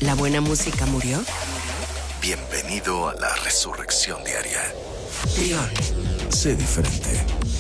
¿La buena música murió? Bienvenido a la resurrección diaria. Trión. Sé diferente.